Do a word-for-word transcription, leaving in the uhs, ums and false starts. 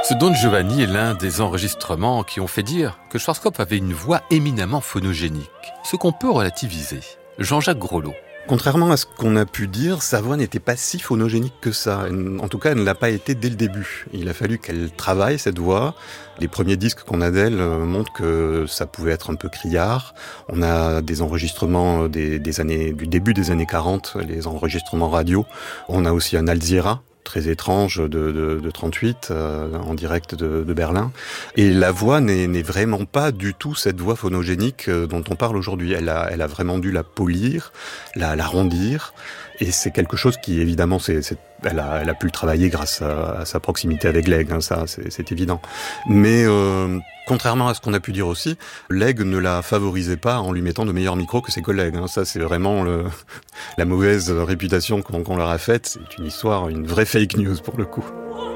Ce Don Giovanni est l'un des enregistrements qui ont fait dire que Schwarzkopf avait une voix éminemment phonogénique, ce qu'on peut relativiser. Jean-Jacques Grolot. Contrairement à ce qu'on a pu dire, sa voix n'était pas si phonogénique que ça. En tout cas, elle ne l'a pas été dès le début. Il a fallu qu'elle travaille cette voix. Les premiers disques qu'on a d'elle montrent que ça pouvait être un peu criard. On a des enregistrements des, des années, du début des années quarante, les enregistrements radio. On a aussi un Alzira, très étrange, de, de, de trente-huit, euh, en direct de, de Berlin. Et la voix n'est, n'est vraiment pas du tout cette voix phonogénique euh, dont on parle aujourd'hui. Elle a, elle a vraiment dû la polir, la, la rondir. Et c'est quelque chose qui, évidemment, c'est, c'est, elle, a, elle a pu le travailler grâce à, à sa proximité avec Legge, hein, ça, c'est, c'est évident. Mais euh, contrairement à ce qu'on a pu dire aussi, Legge ne la favorisait pas en lui mettant de meilleurs micros que ses collègues. Hein. Ça, c'est vraiment le, la mauvaise réputation qu'on, qu'on leur a faite. C'est une histoire, une vraie fake news pour le coup.